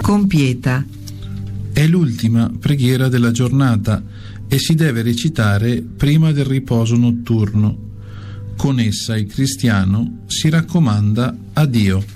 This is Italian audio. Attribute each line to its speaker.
Speaker 1: Compieta.
Speaker 2: È l'ultima preghiera della giornata e si deve recitare prima del riposo notturno. Con essa il cristiano si raccomanda a Dio.